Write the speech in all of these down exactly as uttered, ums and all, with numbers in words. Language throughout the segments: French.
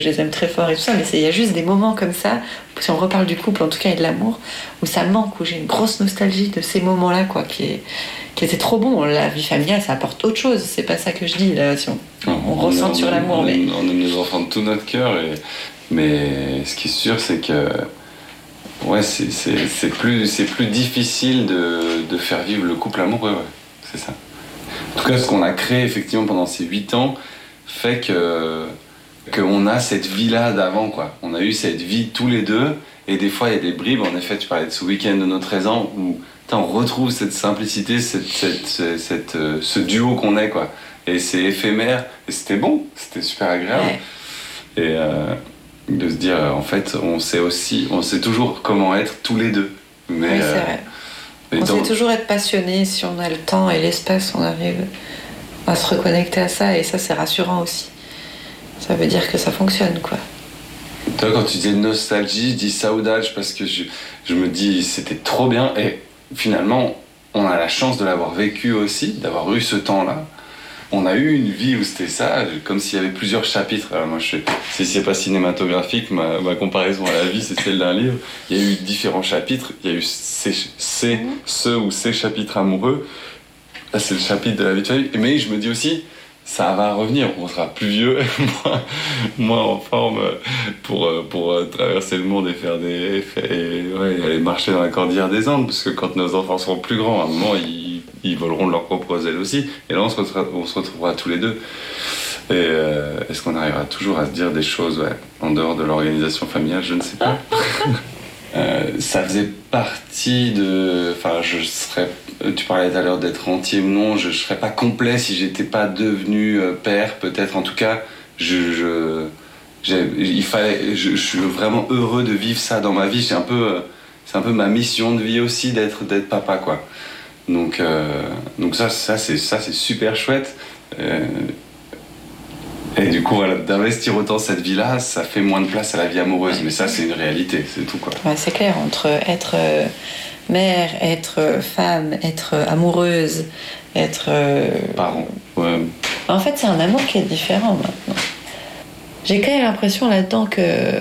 Je les aime très fort et tout ça, mais il y a juste des moments comme ça, si on reparle du couple en tout cas et de l'amour, où ça manque, où j'ai une grosse nostalgie de ces moments-là, quoi, qui, est, qui étaient trop bons. La vie familiale, ça apporte autre chose, c'est pas ça que je dis, là, si on, on, on, on ressent on, sur l'amour. On, mais... on aime nos enfants de tout notre cœur, et, mais ce qui est sûr, c'est que ouais, c'est, c'est, c'est, plus, c'est plus difficile de, de faire vivre le couple amoureux, ouais, c'est ça. En tout cas, ce qu'on a créé effectivement pendant ces huit ans fait que qu'on a cette vie-là d'avant, quoi. On a eu cette vie tous les deux, et des fois il y a des bribes. En effet, tu parlais de ce week-end de nos treize ans où on retrouve cette simplicité, cette, cette, cette, cette, euh, ce duo qu'on est, quoi. Et c'est éphémère, et c'était bon, c'était super agréable. Ouais. Et euh, de se dire, en fait, on sait aussi, on sait toujours comment être tous les deux. Mais, oui, c'est vrai. Euh, on dans... sait toujours être passionné, si on a le temps et l'espace, on arrive à se reconnecter à ça, et ça c'est rassurant aussi. Ça veut dire que ça fonctionne, quoi. Toi, quand tu disais nostalgie, je dis saudade parce que je, je me dis c'était trop bien, et finalement on a la chance de l'avoir vécu aussi, d'avoir eu ce temps-là. On a eu une vie où c'était ça, comme s'il y avait plusieurs chapitres. Alors moi, je, si c'est pas cinématographique, ma, ma comparaison à la vie, c'est celle d'un livre. Il y a eu différents chapitres, il y a eu ces, ces, ceux ou ces chapitres amoureux. Là, c'est le chapitre de la vie de famille. Mais je me dis aussi, ça va revenir, on sera plus vieux, moins, moins en forme pour, pour traverser le monde et faire des et, ouais, aller marcher dans la cordillère des Andes, parce que quand nos enfants seront plus grands, à un moment, ils, ils voleront de leurs propres ailes aussi, et là, on se retrouvera, on se retrouvera tous les deux. Et euh, est-ce qu'on arrivera toujours à se dire des choses, ouais, en dehors de l'organisation familiale, je ne sais pas. Euh, ça faisait partie de... Enfin, je serais... Tu parlais tout à l'heure d'être entier ou non, je ne serais pas complet si j'étais pas devenu euh, père, peut-être. En tout cas, je, je, j'ai, il fallait, je, je suis vraiment heureux de vivre ça dans ma vie. C'est un peu, euh, c'est un peu ma mission de vie aussi, d'être, d'être papa, quoi. Donc, euh, donc ça, ça, c'est, ça, c'est super chouette. Euh, Et du coup, voilà, d'investir autant cette vie-là, ça fait moins de place à la vie amoureuse. Mais ça, c'est une réalité, c'est tout, quoi. Ouais, c'est clair, entre être euh, mère, être euh, femme, être euh, amoureuse, être... Euh... Parent, ouais. En fait, c'est un amour qui est différent, maintenant. J'ai quand même l'impression, là-dedans, que... Euh,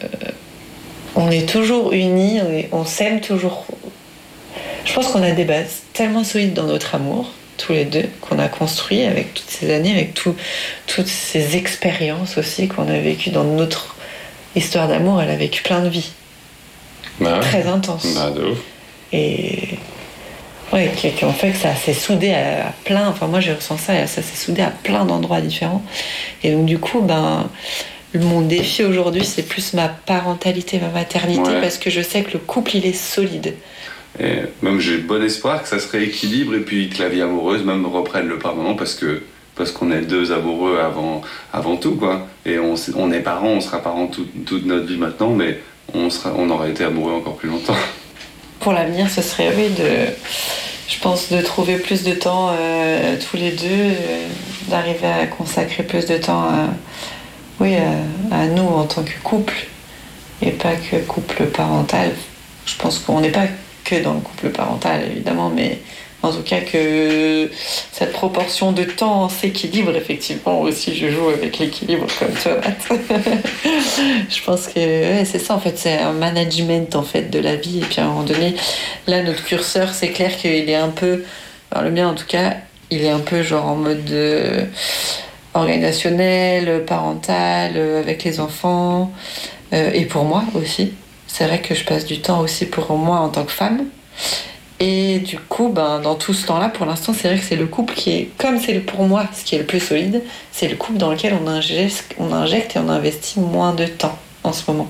on est toujours unis, on, on s'aime toujours. Je pense qu'on a des bases tellement solides dans notre amour, tous les deux, qu'on a construit avec toutes ces années, avec tout, toutes ces expériences aussi qu'on a vécues dans notre histoire d'amour. Elle a vécu plein de vies, bah ouais. Très intenses. Bah de ouf. Et ouais, qui, qui ont fait que ça s'est soudé à, à plein. Enfin, moi, j'ai ressenti ça, ça s'est soudé à plein d'endroits différents. Et donc, du coup, ben, mon défi aujourd'hui, c'est plus ma parentalité, ma maternité, ouais. Parce que je sais que le couple, il est solide. Et même j'ai bon espoir que ça se rééquilibre et puis que la vie amoureuse même reprenne le pas maintenant, parce que parce qu'on est deux amoureux avant avant tout, quoi. Et on, on est parents, on sera parents tout, toute notre vie maintenant, mais on sera on aurait été amoureux encore plus longtemps. Pour l'avenir, ce serait oui de je pense de trouver plus de temps euh, tous les deux, euh, d'arriver à consacrer plus de temps à, oui à, à nous en tant que couple et pas que couple parental. Je pense qu'on n'est pas que dans le couple parental, évidemment, mais en tout cas que cette proportion de temps s'équilibre, effectivement. Aussi, je joue avec l'équilibre comme toi, Matt. Je pense que ouais, c'est ça, en fait, c'est un management, en fait, de la vie. Et puis, à un moment donné, là, notre curseur, c'est clair qu'il est un peu, alors le mien, en tout cas, il est un peu genre en mode euh, organisationnel, parental, euh, avec les enfants, euh, et pour moi aussi. C'est vrai que je passe du temps aussi pour moi en tant que femme. Et du coup, ben, dans tout ce temps-là, pour l'instant, c'est vrai que c'est le couple qui est, comme c'est pour moi ce qui est le plus solide, c'est le couple dans lequel on injecte, on injecte et on investit moins de temps en ce moment.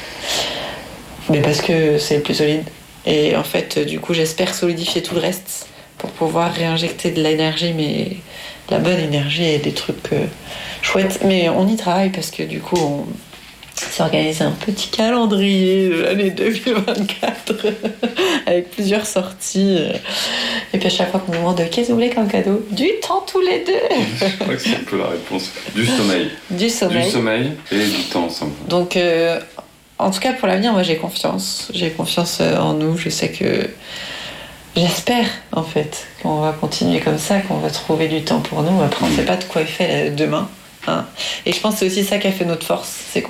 Mais parce que c'est le plus solide. Et en fait, du coup, j'espère solidifier tout le reste pour pouvoir réinjecter de l'énergie, mais de la bonne énergie et des trucs euh, chouettes. Mais on y travaille parce que du coup, on... s'est organisé un petit calendrier de l'année deux mille vingt-quatre avec plusieurs sorties. Et puis à chaque fois qu'on nous demande qu'est-ce que vous voulez comme cadeau, du temps tous les deux. Je crois que c'est un peu la réponse. Du sommeil. Du sommeil. Du sommeil et du temps ensemble. Donc, euh, en tout cas pour l'avenir, moi j'ai confiance. J'ai confiance en nous. Je sais que j'espère en fait qu'on va continuer comme ça, qu'on va trouver du temps pour nous. Après, on ne sait pas de quoi il fait demain. Hein. Et je pense que c'est aussi ça qui a fait notre force, c'est